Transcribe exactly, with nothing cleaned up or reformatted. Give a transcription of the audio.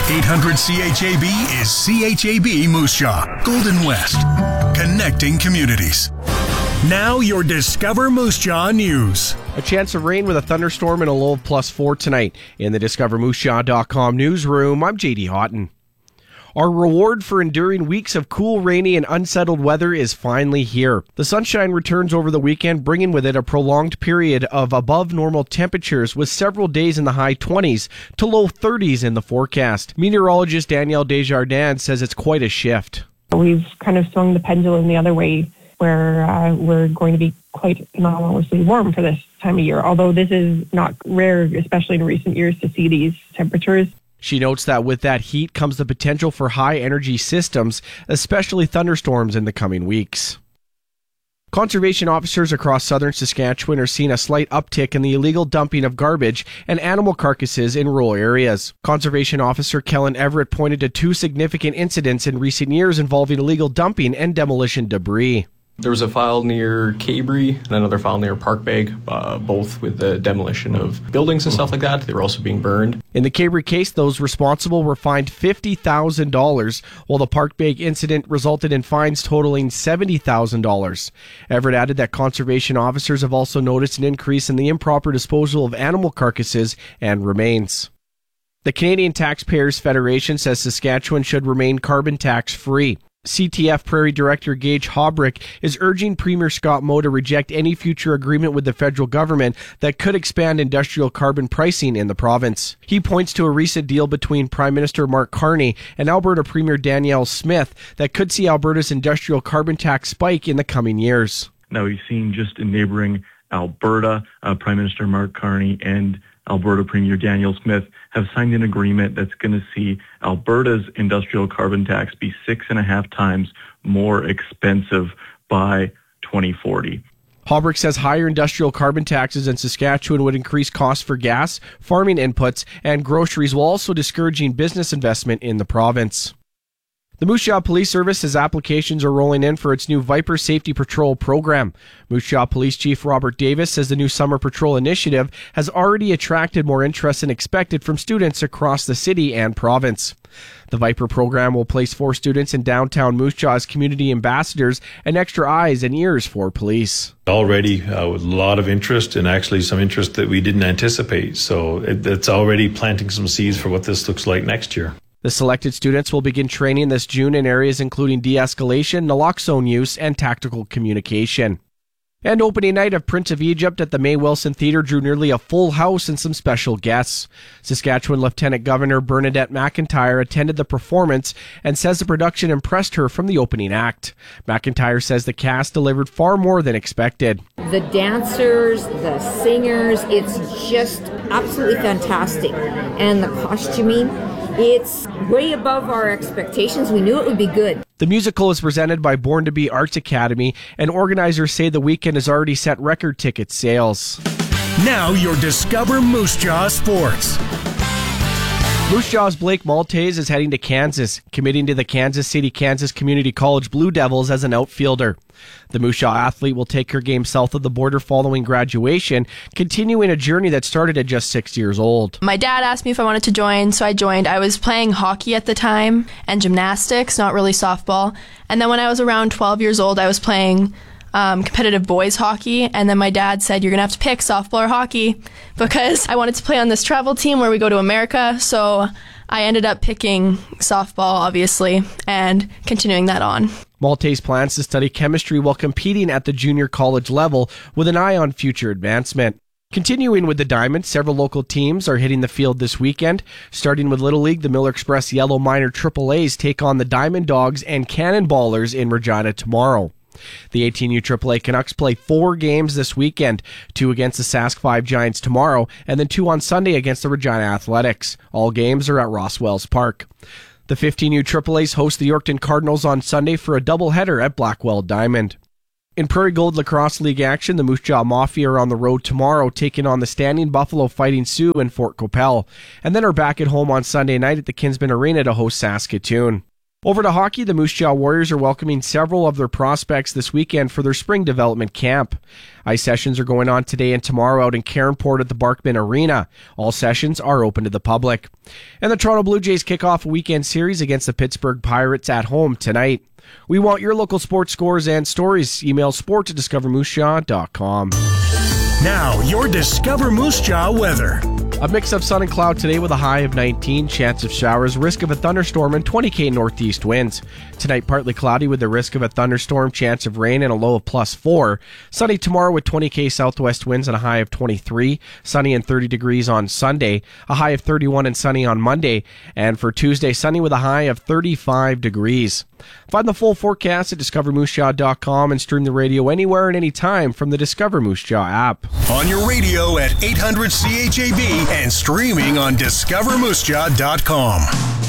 eight hundred C H A B is C H A B Moose Jaw, Golden West, connecting communities. Now your Discover Moose Jaw news. A chance of rain with a thunderstorm and a low of plus four tonight. In the discover moose jaw dot com newsroom, I'm J D Houghton. Our reward for enduring weeks of cool, rainy, and unsettled weather is finally here. The sunshine returns over the weekend, bringing with it a prolonged period of above normal temperatures, with several days in the high twenties to low thirties in the forecast. Meteorologist Danielle Desjardins says it's quite a shift. We've kind of swung the pendulum the other way, where uh, we're going to be quite anomalously warm for this time of year, although this is not rare, especially in recent years, to see these temperatures. She notes that with that heat comes the potential for high-energy systems, especially thunderstorms in the coming weeks. Conservation officers across southern Saskatchewan are seeing a slight uptick in the illegal dumping of garbage and animal carcasses in rural areas. Conservation officer Kellen Everett pointed to two significant incidents in recent years involving illegal dumping and demolition debris. There was a file near Cabri and another file near Parkbeg, uh, both with the demolition of buildings and stuff like that. They were also being burned. In the Cabri case, those responsible were fined fifty thousand dollars, while the Parkbeg incident resulted in fines totaling seventy thousand dollars. Everett added that conservation officers have also noticed an increase in the improper disposal of animal carcasses and remains. The Canadian Taxpayers Federation says Saskatchewan should remain carbon tax-free. C T F Prairie Director Gage Hobrick is urging Premier Scott Moe to reject any future agreement with the federal government that could expand industrial carbon pricing in the province. He points to a recent deal between Prime Minister Mark Carney and Alberta Premier Danielle Smith that could see Alberta's industrial carbon tax spike in the coming years. Now, we've seen just in neighboring Alberta, uh, Prime Minister Mark Carney and Alberta Premier Danielle Smith have signed an agreement that's going to see Alberta's industrial carbon tax be six and a half times more expensive by twenty forty. Hobrick says higher industrial carbon taxes in Saskatchewan would increase costs for gas, farming inputs, and groceries, while also discouraging business investment in the province. The Moose Jaw Police Service says applications are rolling in for its new Viper Safety Patrol program. Moose Jaw Police Chief Robert Davis says the new Summer Patrol initiative has already attracted more interest than expected from students across the city and province. The Viper program will place four students in downtown Moose Jaw as community ambassadors and extra eyes and ears for police. Already uh, with a lot of interest, and actually some interest that we didn't anticipate. So it, it's already planting some seeds for what this looks like next year. The selected students will begin training this June in areas including de-escalation, naloxone use, and tactical communication. And opening night of Prince of Egypt at the May Wilson Theatre drew nearly a full house and some special guests. Saskatchewan Lieutenant Governor Bernadette McIntyre attended the performance and says the production impressed her from the opening act. McIntyre says the cast delivered far more than expected. The dancers, the singers, it's just absolutely fantastic. And the costuming, it's way above our expectations. We knew it would be good. The musical is presented by Born to Be Arts Academy, and organizers say the weekend has already set record ticket sales. Now your Discover Moose Jaw Sports. Moose Jaw's Blake Maltese is heading to Kansas, committing to the Kansas City, Kansas Community College Blue Devils as an outfielder. The Moose Jaw athlete will take her game south of the border following graduation, continuing a journey that started at just six years old. My dad asked me if I wanted to join, so I joined. I was playing hockey at the time and gymnastics, not really softball. And then when I was around twelve years old, I was playing Um, competitive boys hockey, and then my dad said, you're gonna have to pick softball or hockey, because I wanted to play on this travel team where we go to America. So I ended up picking softball, obviously, and continuing that on. Maltese plans to study chemistry while competing at the junior college level with an eye on future advancement. Continuing with the Diamond, several local teams are hitting the field this weekend. Starting with Little League, the Miller Express Yellow Minor Triple A's take on the Diamond Dogs and Cannonballers in Regina tomorrow. The eighteen U Triple A Canucks play four games this weekend, two against the Sask five Giants tomorrow, and then two on Sunday against the Regina Athletics. All games are at Ross Wells Park. The fifteen U Triple A's host the Yorkton Cardinals on Sunday for a doubleheader at Blackwell Diamond. In Prairie Gold Lacrosse League action, the Moose Jaw Mafia are on the road tomorrow, taking on the Standing Buffalo Fighting Sioux in Fort Qu'Appelle, and then are back at home on Sunday night at the Kinsman Arena to host Saskatoon. Over to hockey, the Moose Jaw Warriors are welcoming several of their prospects this weekend for their spring development camp. Ice sessions are going on today and tomorrow out in Caronport at the Barkman Arena. All sessions are open to the public. And the Toronto Blue Jays kick off a weekend series against the Pittsburgh Pirates at home tonight. We want your local sports scores and stories. Email sport at discover moose jaw dot com. Now, your Discover Moose Jaw weather. A mix of sun and cloud today with a high of nineteen, chance of showers, risk of a thunderstorm, and twenty K northeast winds. Tonight, partly cloudy with the risk of a thunderstorm, chance of rain, and a low of plus four. Sunny tomorrow with twenty K southwest winds and a high of twenty-three. Sunny and thirty degrees on Sunday, a high of thirty-one and sunny on Monday. And for Tuesday, sunny with a high of thirty-five degrees. Find the full forecast at discover moose jaw dot com and stream the radio anywhere and anytime from the Discover Moose Jaw app. On your radio at eight hundred C H A B and streaming on discover moose jaw dot com.